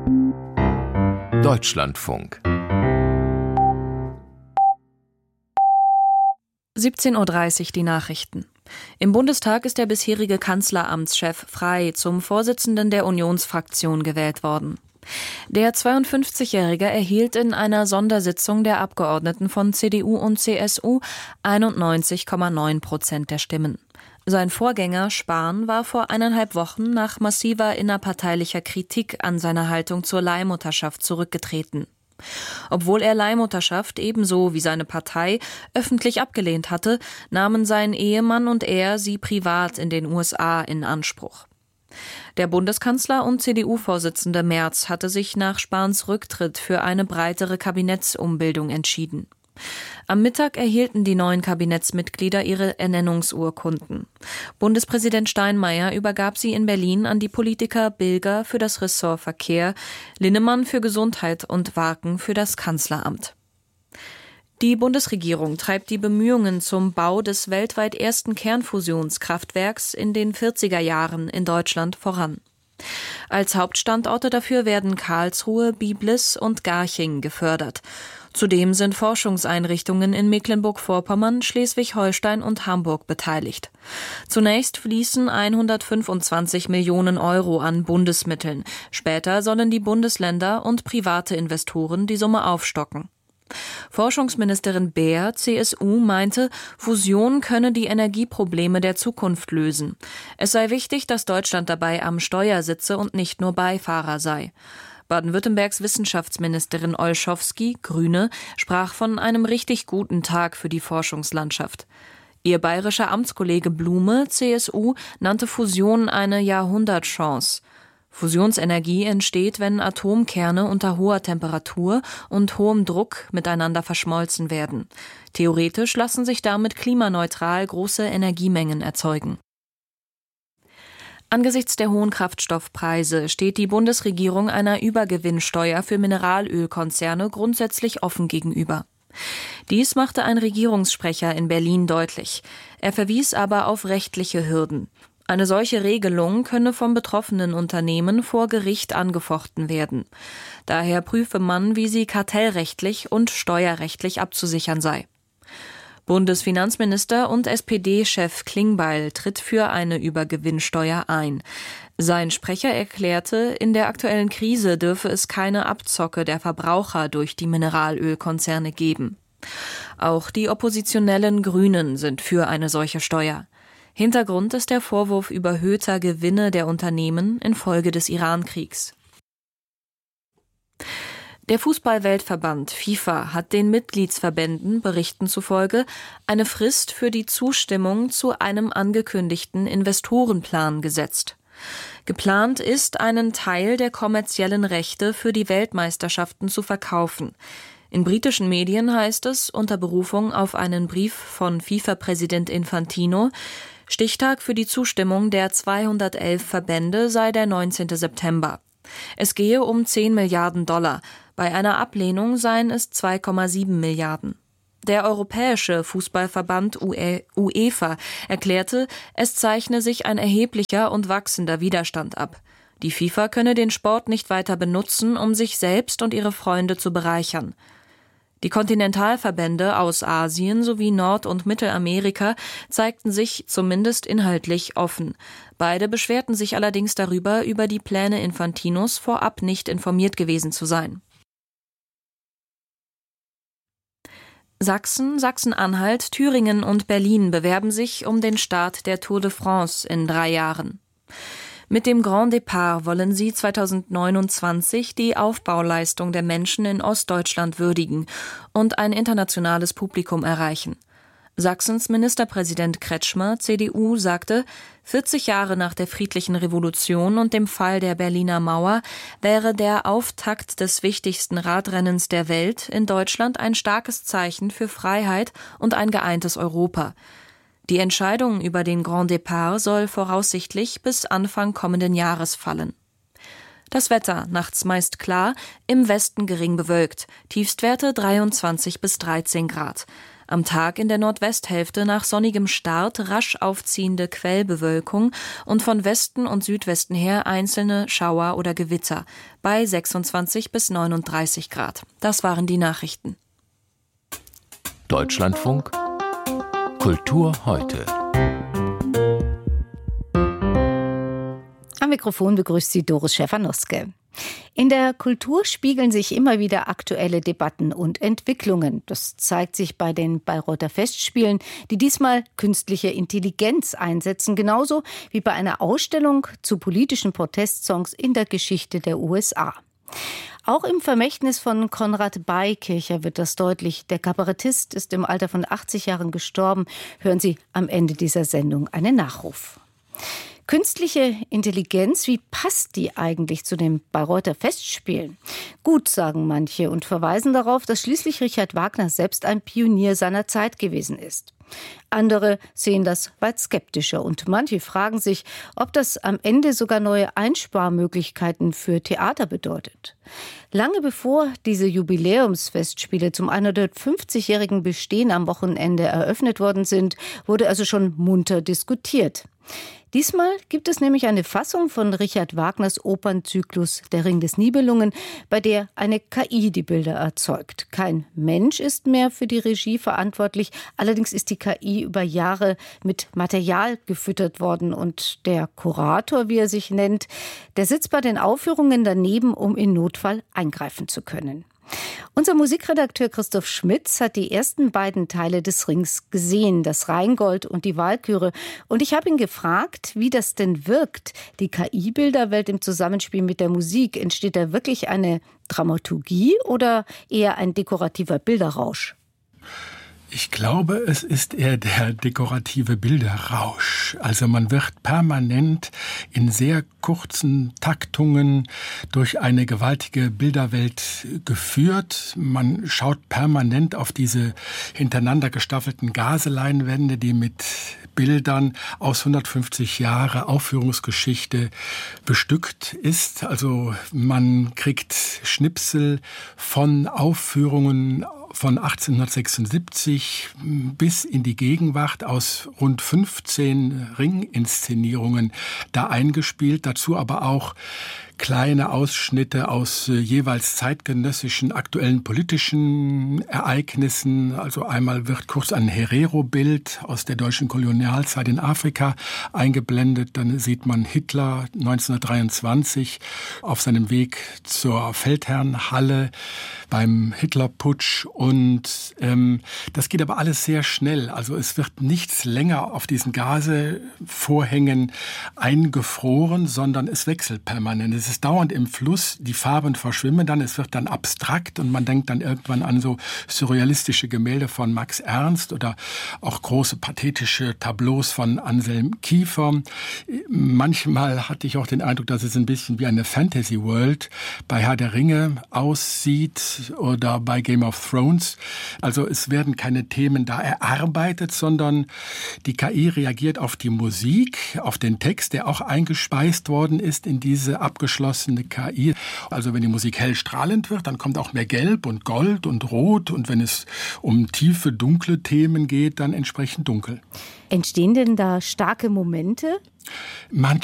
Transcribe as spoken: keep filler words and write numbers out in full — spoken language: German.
Deutschlandfunk. siebzehn Uhr dreißig die Nachrichten. Im Bundestag ist der bisherige Kanzleramtschef Frey zum Vorsitzenden der Unionsfraktion gewählt worden. Der zweiundfünfzigjährige erhielt in einer Sondersitzung der Abgeordneten von C D U und C S U einundneunzig Komma neun Prozent der Stimmen. Sein Vorgänger Spahn war vor eineinhalb Wochen nach massiver innerparteilicher Kritik an seiner Haltung zur Leihmutterschaft zurückgetreten. Obwohl er Leihmutterschaft ebenso wie seine Partei öffentlich abgelehnt hatte, nahmen sein Ehemann und er sie privat in den U S A in Anspruch. Der Bundeskanzler und C D U-Vorsitzende Merz hatte sich nach Spahns Rücktritt für eine breitere Kabinettsumbildung entschieden. Am Mittag erhielten die neuen Kabinettsmitglieder ihre Ernennungsurkunden. Bundespräsident Steinmeier übergab sie in Berlin an die Politiker Bilger für das Ressort Verkehr, Linnemann für Gesundheit und Warken für das Kanzleramt. Die Bundesregierung treibt die Bemühungen zum Bau des weltweit ersten Kernfusionskraftwerks in den vierziger Jahren in Deutschland voran. Als Hauptstandorte dafür werden Karlsruhe, Biblis und Garching gefördert. Zudem sind Forschungseinrichtungen in Mecklenburg-Vorpommern, Schleswig-Holstein und Hamburg beteiligt. Zunächst fließen hundertfünfundzwanzig Millionen Euro an Bundesmitteln. Später sollen die Bundesländer und private Investoren die Summe aufstocken. Forschungsministerin Beer, C S U, meinte, Fusion könne die Energieprobleme der Zukunft lösen. Es sei wichtig, dass Deutschland dabei am Steuer sitze und nicht nur Beifahrer sei. Baden-Württembergs Wissenschaftsministerin Olschowski, Grüne, sprach von einem richtig guten Tag für die Forschungslandschaft. Ihr bayerischer Amtskollege Blume, C S U, nannte Fusion eine Jahrhundertchance. Fusionsenergie entsteht, wenn Atomkerne unter hoher Temperatur und hohem Druck miteinander verschmolzen werden. Theoretisch lassen sich damit klimaneutral große Energiemengen erzeugen. Angesichts der hohen Kraftstoffpreise steht die Bundesregierung einer Übergewinnsteuer für Mineralölkonzerne grundsätzlich offen gegenüber. Dies machte ein Regierungssprecher in Berlin deutlich. Er verwies aber auf rechtliche Hürden. Eine solche Regelung könne vom betroffenen Unternehmen vor Gericht angefochten werden. Daher prüfe man, wie sie kartellrechtlich und steuerrechtlich abzusichern sei. Bundesfinanzminister und S P D-Chef Klingbeil tritt für eine Übergewinnsteuer ein. Sein Sprecher erklärte, in der aktuellen Krise dürfe es keine Abzocke der Verbraucher durch die Mineralölkonzerne geben. Auch die oppositionellen Grünen sind für eine solche Steuer. Hintergrund ist der Vorwurf überhöhter Gewinne der Unternehmen infolge des Iran-Kriegs. Der Fußball-Weltverband FIFA hat den Mitgliedsverbänden Berichten zufolge eine Frist für die Zustimmung zu einem angekündigten Investorenplan gesetzt. Geplant ist, einen Teil der kommerziellen Rechte für die Weltmeisterschaften zu verkaufen. In britischen Medien heißt es, unter Berufung auf einen Brief von FIFA-Präsident Infantino, Stichtag für die Zustimmung der zweihundertelf Verbände sei der neunzehnten September. Es gehe um zehn Milliarden Dollar, bei einer Ablehnung seien es zwei Komma sieben Milliarden. Der Europäische Fußballverband UEFA erklärte, es zeichne sich ein erheblicher und wachsender Widerstand ab. Die FIFA könne den Sport nicht weiter benutzen, um sich selbst und ihre Freunde zu bereichern. Die Kontinentalverbände aus Asien sowie Nord- und Mittelamerika zeigten sich zumindest inhaltlich offen. Beide beschwerten sich allerdings darüber, über die Pläne Infantinos vorab nicht informiert gewesen zu sein. Sachsen, Sachsen-Anhalt, Thüringen und Berlin bewerben sich um den Start der Tour de France in drei Jahren. Mit dem Grand Départ wollen sie zweitausendneunundzwanzig die Aufbauleistung der Menschen in Ostdeutschland würdigen und ein internationales Publikum erreichen. Sachsens Ministerpräsident Kretschmer, C D U, sagte, vierzig Jahre nach der friedlichen Revolution und dem Fall der Berliner Mauer wäre der Auftakt des wichtigsten Radrennens der Welt in Deutschland ein starkes Zeichen für Freiheit und ein geeintes Europa. Die Entscheidung über den Grand Départ soll voraussichtlich bis Anfang kommenden Jahres fallen. Das Wetter, nachts meist klar, im Westen gering bewölkt, Tiefstwerte dreiundzwanzig bis dreizehn Grad. Am Tag in der Nordwesthälfte nach sonnigem Start rasch aufziehende Quellbewölkung und von Westen und Südwesten her einzelne Schauer oder Gewitter bei sechsundzwanzig bis neununddreißig Grad. Das waren die Nachrichten. Deutschlandfunk Kultur heute. Am Mikrofon begrüßt Sie Doris Schäfer-Noske. In der Kultur spiegeln sich immer wieder aktuelle Debatten und Entwicklungen. Das zeigt sich bei den Bayreuther Festspielen, die diesmal künstliche Intelligenz einsetzen, genauso wie bei einer Ausstellung zu politischen Protestsongs in der Geschichte der U S A. Auch im Vermächtnis von Konrad Beikircher wird das deutlich. Der Kabarettist ist im Alter von achtzig Jahren gestorben. Hören Sie am Ende dieser Sendung einen Nachruf. Künstliche Intelligenz, wie passt die eigentlich zu den Bayreuther Festspielen? Gut, sagen manche und verweisen darauf, dass schließlich Richard Wagner selbst ein Pionier seiner Zeit gewesen ist. Andere sehen das weit skeptischer und manche fragen sich, ob das am Ende sogar neue Einsparmöglichkeiten für Theater bedeutet. Lange bevor diese Jubiläumsfestspiele zum hundertfünfzigjährigen Bestehen am Wochenende eröffnet worden sind, wurde also schon munter diskutiert. Diesmal gibt es nämlich eine Fassung von Richard Wagners Opernzyklus Der Ring des Nibelungen, bei der eine K I die Bilder erzeugt. Kein Mensch ist mehr für die Regie verantwortlich, allerdings ist die K I über Jahre mit Material gefüttert worden und der Kurator, wie er sich nennt, der sitzt bei den Aufführungen daneben, um in Notfall eingreifen zu können. Unser Musikredakteur Christoph Schmitz hat die ersten beiden Teile des Rings gesehen, das Rheingold und die Walküre. Und ich habe ihn gefragt, wie das denn wirkt. Die K I-Bilderwelt im Zusammenspiel mit der Musik. Entsteht da wirklich eine Dramaturgie oder eher ein dekorativer Bilderrausch? Ich glaube, es ist eher der dekorative Bilderrausch. Also man wird permanent in sehr kurzen Taktungen durch eine gewaltige Bilderwelt geführt. Man schaut permanent auf diese hintereinander gestaffelten Gazeleinwände, die mit Bildern aus hundertfünfzig Jahre Aufführungsgeschichte bestückt ist. Also man kriegt Schnipsel von Aufführungen von achtzehnhundertsechsundsiebzig bis in die Gegenwart aus rund fünfzehn Ringinszenierungen da eingespielt. Dazu aber auch kleine Ausschnitte aus äh, jeweils zeitgenössischen aktuellen politischen Ereignissen. Also einmal wird kurz ein Herero-Bild aus der deutschen Kolonialzeit in Afrika eingeblendet. Dann sieht man Hitler neunzehnhundertdreiundzwanzig auf seinem Weg zur Feldherrnhalle beim Hitlerputsch. Und ähm, das geht aber alles sehr schnell. Also es wird nichts länger auf diesen Gazevorhängen eingefroren, sondern es wechselt permanent. Es ist dauernd im Fluss, die Farben verschwimmen dann, es wird dann abstrakt und man denkt dann irgendwann an so surrealistische Gemälde von Max Ernst oder auch große pathetische Tableaus von Anselm Kiefer. Manchmal hatte ich auch den Eindruck, dass es ein bisschen wie eine Fantasy World bei Herr der Ringe aussieht oder bei Game of Thrones. Also es werden keine Themen da erarbeitet, sondern die K I reagiert auf die Musik, auf den Text, der auch eingespeist worden ist in diese abgeschlossene K I. Also wenn die Musik hell strahlend wird, dann kommt auch mehr Gelb und Gold und Rot. Und wenn es um tiefe, dunkle Themen geht, dann entsprechend dunkel. Entstehen denn da starke Momente? Manchmal